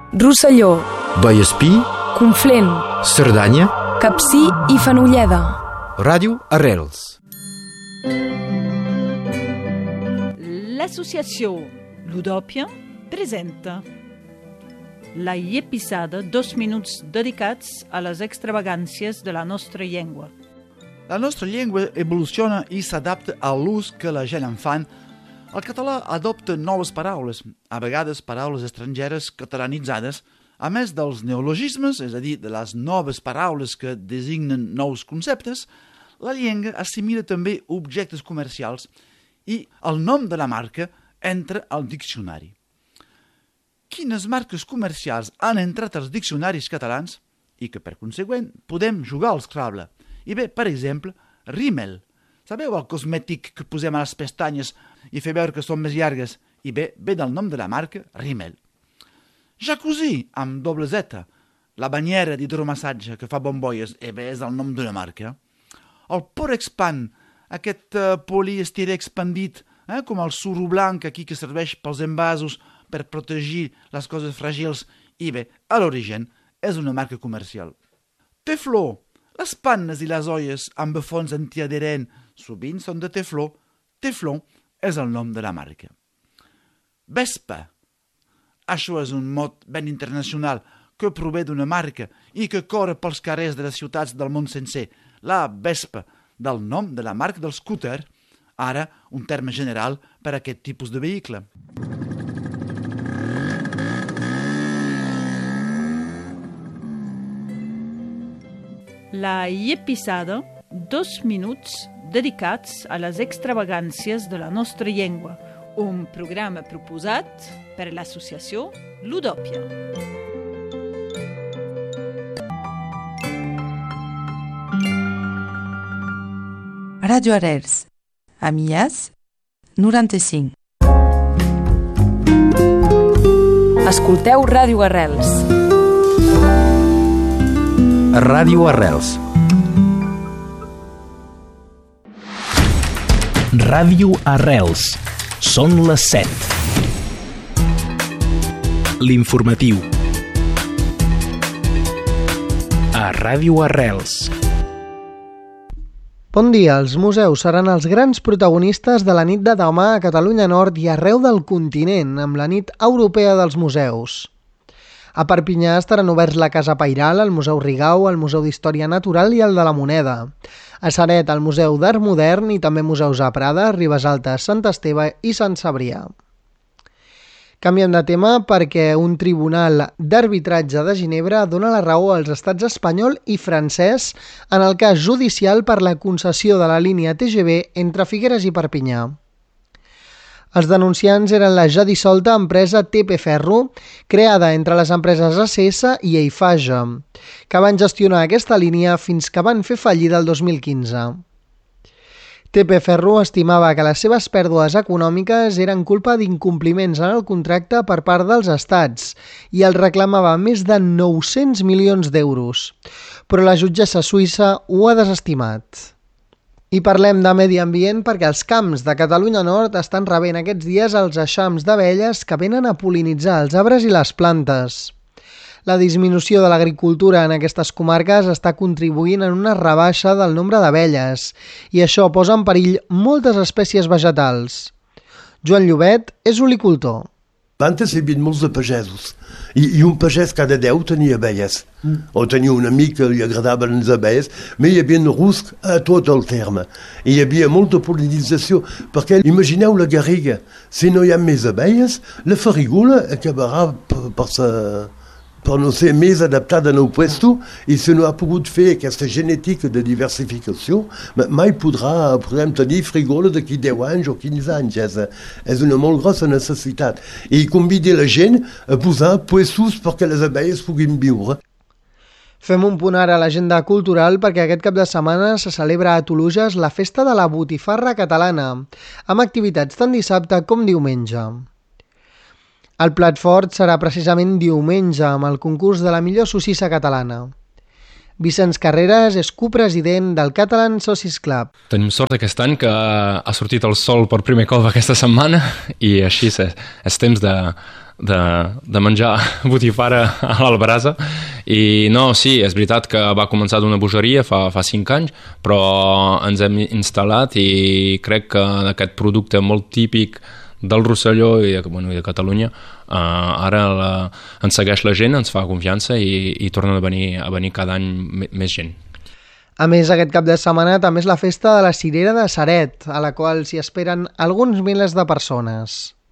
Rosselló, Vallespí, Conflent, Cerdanya, Capcir i Fenolleda. Ràdio Arrels. L'associació Ludòpia presenta la Llepisada, 2 minuts dedicats a les extravagàncies de la nostra llengua. La nostra llengua evoluciona i s'adapta a l'ús que la gent en fan. El català adopta noves paraules, a vegades paraules estrangeres catalanitzades, a més dels neologismes, és a dir, de les noves paraules que designen nous conceptes. La llengua assimila també objectes comercials i el nom de la marca entra al diccionari. Quines marques comercials han entrat als diccionaris catalans i que, per consegüent, podem jugar al Scrabble? I bé, per exemple, Rimmel. Sabeu el cosmètic que posem a les pestanyes i fer veure que són més llargues? I bé, ve del nom de la marca Rimmel. Jacuzzi, amb doble Z. La banyera d'hidromassatge que fa bombolles, bé, és el nom d'una marca. El Porexpan, aquest poliestirè expandit, com el suro blanc aquí que serveix pels envasos per protegir les coses fràgils, i bé, a l'origen és una marca comercial. Tefló, les pannes i les olles amb fons antiadherent sovint són de tefló. Tefló és el nom de la marca. Vespa, això és un mot ben internacional que prové d'una marca i que corre pels carrers de les ciutats del món sencer. La Vespa, del nom de la marca del scooter, ara un terme general per a aquest tipus de vehicle. La Llepisada, 2 minuts dedicats a les extravagàncies de la nostra llengua, un programa proposat per l'associació Ludòpia. Ràdio Arrels, a Millàs, 95. Escolteu Ràdio Arrels. Ràdio Arrels. Ràdio Arrels. Són les 7. L'informatiu. A Ràdio Arrels. Bon dia, els museus seran els grans protagonistes de la nit de demà a Catalunya Nord i arreu del continent, amb la nit europea dels museus. A Perpinyà estaran oberts la Casa Pairal, el Museu Rigau, el Museu d'Història Natural i el de la Moneda. A Ceret, el Museu d'Art Modern i també museus a Prada, Ribes Altes, Sant Esteve i Sant Cebrià. Canviem de tema perquè un tribunal d'arbitratge de Ginebra dona la raó als estats espanyol i francès en el cas judicial per la concessió de la línia TGV entre Figueres i Perpinyà. Els denunciants eren la ja dissolta empresa TP Ferro, creada entre les empreses ACS i Eiffage, que van gestionar aquesta línia fins que van fer fallida el 2015. TP Ferro estimava que les seves pèrdues econòmiques eren culpa d'incompliments en el contracte per part dels estats i el reclamava més de 900 milions d'euros, però la jutgessa suïssa ho ha desestimat. I parlem de medi ambient perquè els camps de Catalunya Nord estan rebent aquests dies els eixams d'abelles que venen a pol·linitzar els arbres i les plantes. La disminució de l'agricultura en aquestes comarques està contribuint en una rebaixa del nombre d'abelles i això posa en perill moltes espècies vegetals. Joan Llobet és olicultor. Antes hi havia molts de pagesos i un pagès cada 10 tenia abelles. O tenia un amic que li agradaven les abelles, però hi havia rusc a tot el terme. I hi havia molta pol·linització, perquè imagineu la garriga. Si no hi ha més abelles, la farigola acabarà per no ser més adaptada al puesto i si no ha pogut fer aquesta genètica de diversificació, mai podrem tenir frigola d'aquí 10 anys o 15 anys. És una molt grossa necessitat. I convida la gent a posar puestos perquè les abelles puguin viure. Fem un punt ara a l'agenda cultural perquè aquest cap de setmana se celebra a Toluges la Festa de la Botifarra Catalana, amb activitats tant dissabte com diumenge. El plat fort serà precisament diumenge amb el concurs de la millor sossissa catalana. Vicenç Carreras és copresident del Catalan Sausage Club. Tenim sort aquest any que ha sortit el sol per primer cop aquesta setmana i així és temps de menjar botifara a l'albarasa. I no, sí, és veritat que va començar d'una bogeria fa 5 anys, però ens hem instal·lat i crec que aquest producte molt típic del Rosselló i de Catalunya ara ens segueix la gent, ens fa confiança i tornen a venir cada any més gent. A més, aquest cap de setmana també és la festa de la Cirera de Ceret, a la qual s'hi esperen alguns milers de persones.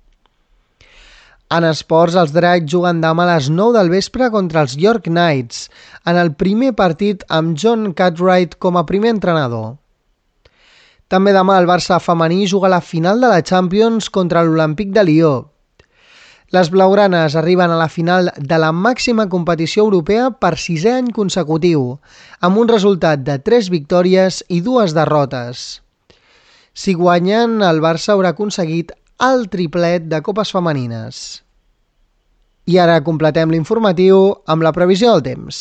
En esports, els Dracs juguen demà a les 9 del vespre contra els York Knights, en el primer partit amb John Cartwright com a primer entrenador. També demà el Barça femení juga a la final de la Champions contra l'Olympique de Lió. Les blaugranes arriben a la final de la màxima competició europea per 6è any consecutiu, amb un resultat de 3 victòries i 2 derrotes. Si guanyen, el Barça haurà aconseguit el triplet de copes femenines. I ara completem l'informatiu amb la previsió del temps.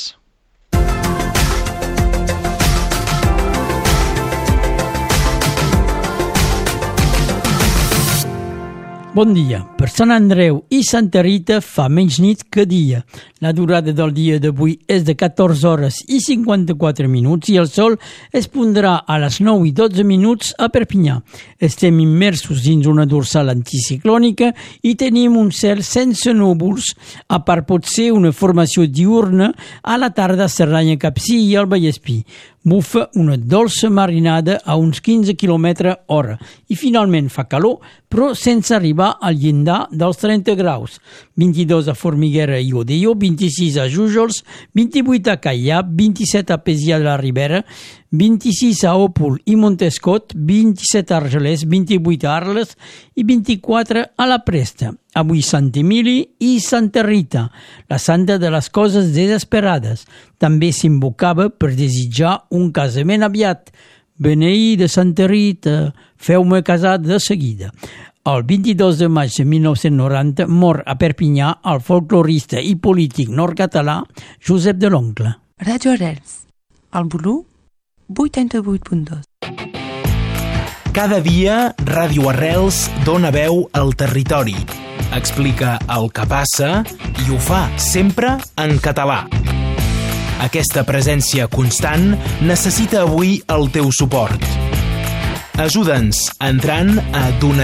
Bon dia. Per Sant Andreu i Santa Rita fa menys nit que dia. La durada del dia d'avui és de 14 hores i 54 minuts i el sol es pondrà a les 9 i 12 minuts a Perpinyà. Estem immersos dins una dorsal anticiclònica i tenim un cel sense núvols, a part pot ser una formació diurna a la tarda a Cerdanya, Capcir i al Vallespí. Bufa una dolça marinada a uns 15 km/h i finalment fa calor, però sense arribar al llindar dels 30 graus. 22 a Formiguera i Odeio, 26 a Jújols, 28 a Caià, 27 a Pesià de la Ribera, 26 a Òpol i Montescot, 27 a Argelès, 28 a Arles i 24 a la Presta. Avui Sant Emili i Santa Rita, la santa de les coses desesperades. També s'invocava per desitjar un casament aviat. Beneïda Santa Rita, feu-me casar de seguida. El 22 de maig de 1990 mor a Perpinyà el folclorista i polític nord-català Josep de l'Oncle. Radio Arrels, al volum 88.2. Cada dia, Ràdio Arrels dona veu al territori. Explica el que passa i ho fa sempre en català. Aquesta presència constant necessita avui el teu suport. Ajuda'ns entrant a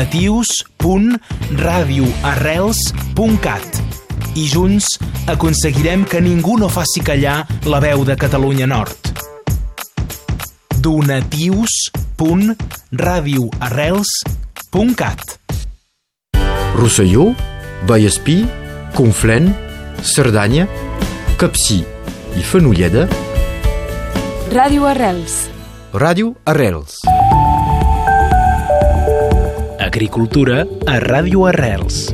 donatius.radioarrels.cat i junts aconseguirem que ningú no faci callar la veu de Catalunya Nord. donatius.radioarrels.cat. Rosselló, Vallespí, Conflent, Cerdanya, Capcir i Fenolleda. Ràdio Arrels. Ràdio Arrels. Agricultura a Ràdio Arrels.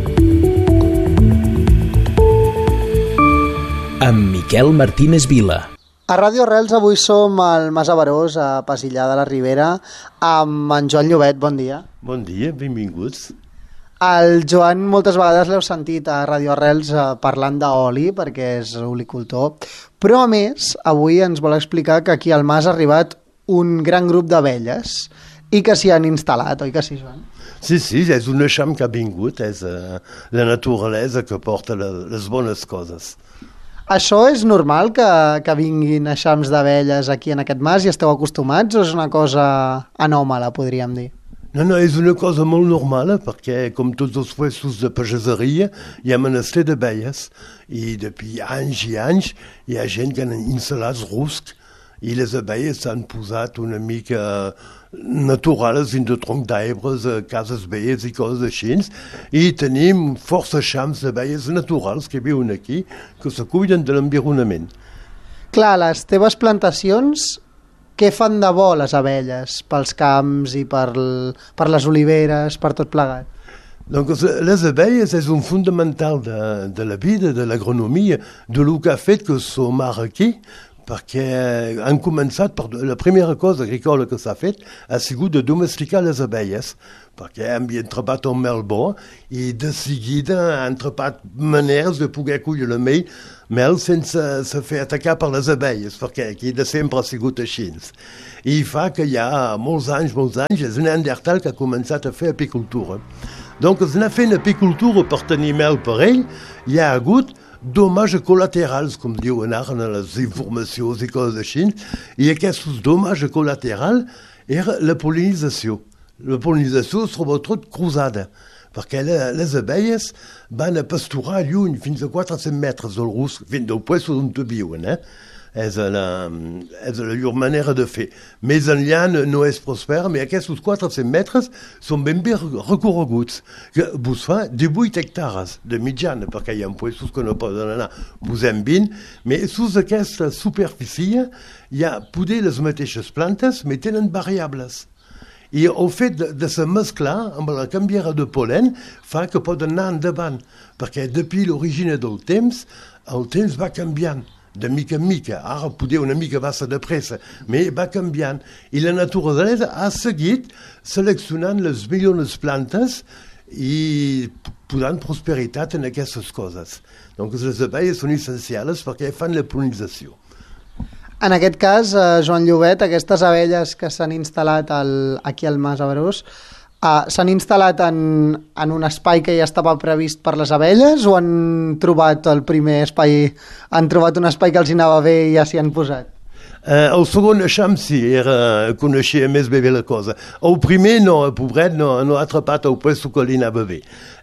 Amb Miquel Martínez Vila. A Ràdio Arrels avui som al Mas Averós, a Pasillà de la Ribera, amb en Joan Llobet. Bon dia. Bon dia, benvinguts. El Joan moltes vegades l'heu sentit a Ràdio Arrels parlant d'oli, perquè és olicultor, però a més avui ens vol explicar que aquí al Mas ha arribat un gran grup d'abelles i que s'hi han instal·lat, oi que sí, Joan? Sí, és un eixam que ha vingut, és la naturalesa que porta les bones coses. Això és normal que vinguin eixams d'abelles aquí en aquest mas i esteu acostumats o és una cosa anòmala, podríem dir? No, és una cosa molt normal perquè, com tots els puestos de pageseria, hi ha menester d'abelles i depuis anys i anys hi ha gent que han instal·lat ruscs i les abelles s'han posat una mica naturals dins de tronc d'arbres, cases velles i coses així, i tenim força eixams d'abelles naturals que viuen aquí, que se cuiden de l'environament. Clar, les teves plantacions, què fan de bo les abelles pels camps i per les oliveres, per tot plegat? Donc, les abelles és un fonamental de la vida, de l'agronomia, de lo que ha fet que som ara aquí, perquè han començat per la primera cosa agrícola que s'ha fet ha sigut de domesticar les abelles, perquè havien trobat un mel bo i de seguida han trobat maneres de poder collir el mel sense se fer atacar per les abelles, perquè aquí de sempre ha sigut així. I fa que hi ha molts anys, és un neandertal que ha començat a fer apicultura. Donc, si n'ha fet apicultura per tenir mel per ell, hi ha hagut dommages col·laterals, com diuen ara en les informacions i coses així, i aquests dommages col·laterals era la pol·linització. La pol·linització, sobretot, cruzada, perquè les abelles van a pasturar lluny, fins a 400 metres del rusc, fins del puesto on viuen, És la llur manera de fer. Més enllà no és prosper, però aquests 400 metres són ben bé recorreguts. Vos fa 18 hectares de mitjana, perquè hi ha puestos que no poden anar. Vos hem 20, però sus aquesta superfície hi ha poder les mateixes plantes, però tenen variables. I el fet de se mesclar amb la canviera de pol·len fa que poden anar endavant, perquè depuis l'origine del temps, el temps va canviant. De mica en mica, ara poder una mica va ser de pressa, però va canviant. I la naturalesa ha seguit seleccionant les millors plantes i posant prosperitat en aquestes coses. Donc les abelles són essencials perquè fan la pol·linització. En aquest cas, Joan Llobet, aquestes abelles que s'han instal·lat aquí al Mas Abrós, s'han instal·lat en un espai que ja estava previst per les abelles o han trobat el primer espai, han trobat un espai que els anava bé i ja s'hi han posat? El segon eixam sí, coneixia més bé la cosa. El primer no, el pobret no ha atrapat el puesto que li anava bé.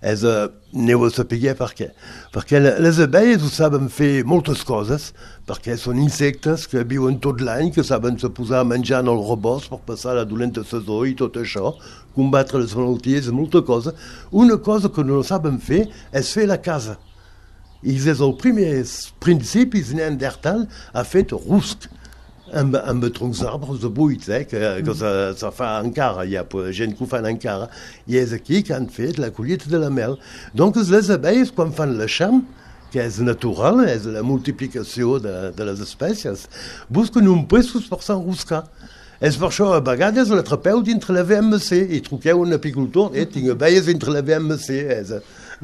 Aneu a saber per què. Perquè les abelles ho saben fer moltes coses, perquè són insectes que viuen tot l'any, que saben se posar a menjar en el rebost per passar la dolenta saison i tot això, combatre les malalties, molta cosa. Una cosa que no saben fer és fer la casa. I des del primer principi, Neandertal ha fet rusc. Amb troncs d'arbres de buits, que se fa encara, hi ha gent que ho fan encara, i és aquí que han fet la collita de la mel. Donc les abelles, quan fan l'eixam, que és natural, és la multiplicació de les espècies, busquen un puestos per s'enroscar. És per això, a vegades, l'atrapeu dintre la VMC i truqueu un apicultor, tinc abelles dintre la VMC,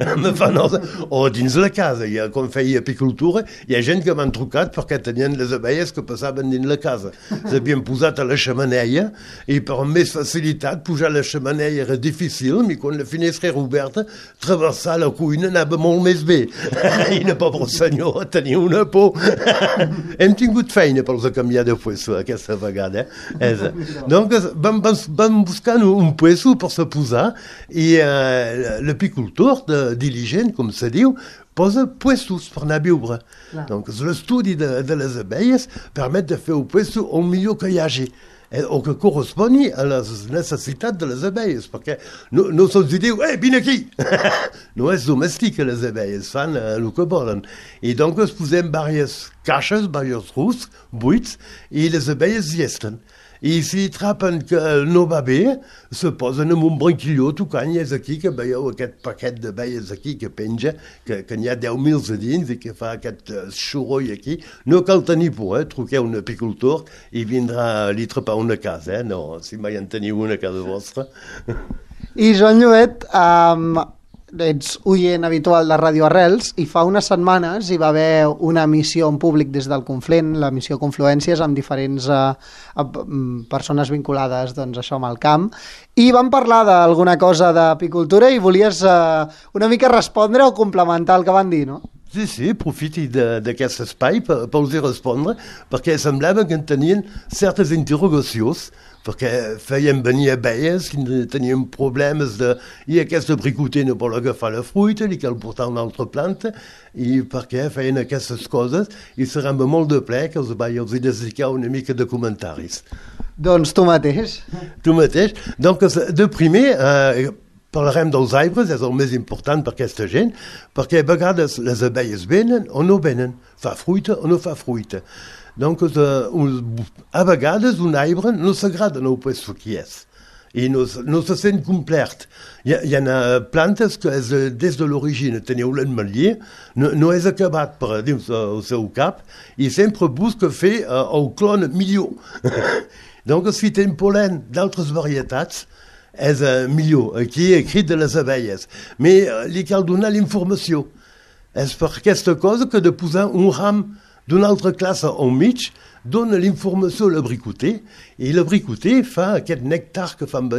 o dins la casa, quan feia apicultura, hi ha gent que m'han trucat perquè tenien les abelles que passaven dins la casa. S'havien posat a la xemeneia i per més facilitat pujar a la xemeneia era difícil, i quan la finestra era oberta, travessar la cuina anava molt més bé. I una pobra senyora tenia una por. Hem tingut feina per canviar de puesto aquesta vegada. Donc vam buscant un puesto per se posar i l'apicultor diligent, com se diu, posa puestos per anar a viure. Donc l'estudi de les abelles permet de fer un puesto el millor que hi hagi, o que correspongui a les necessitats de les abelles, perquè no se'ls diu, vine aquí! No és domèstic, les abelles fan el que volen. I donc es posem diverses caixes, diversos ruscs, buits, i les abelles hi estan. I si trapen que no va bé, se posen en un branquilló tocant, i és aquí que veieu aquest paquet d'abelles aquí que penja, que n'hi ha 10.000 a dins i que fa aquest xoroll aquí. No cal tenir por, truqueu un apicultor i vindrà a li trepar una casa, no, si mai en teniu una a casa vostra. I Joan Llobet, ets oient habitual de Ràdio Arrels i fa unes setmanes hi va haver una emissió en públic des del Conflent, la missió Confluències, amb diferents persones vinculades doncs, això amb el camp, i vam parlar d'alguna cosa d'apicultura i volies una mica respondre o complementar el que van dir, no? Sí, aprofiti d'aquest espai per els respondre, perquè semblava que en tenien certes interrogacions, perquè feien venir abelles, tenien problemes i aquesta bricoter no vol agafar la fruita, li cal portar una altra planta, i perquè feien aquestes coses, i serà amb molt de ple que els vaig dedicar una mica de comentaris. Doncs tu mateix. Tu mateix. Donc, de primer, parlarem dels arbres, és el més important per aquesta gent, perquè a vegades les abelles venen o no venen, fa fruita o no fa fruita. Donc, a vegades un arbre no s'agrada en el puesto que és i no se sent complet. Hi ha plantes que des de l'origine teniu l'ametller, no és acabat per dins el seu cap i sempre busca fer el clon millor. Donc, si tenen pol·len d'altres varietats, és millor. Aquí he escrit de les abelles, però li cal donar l'informació. És per aquesta cosa que de posar un ram d'una altra classe al mig dona l'informació a l'abricoter i l'abricoter fa aquest nèctar que fan venir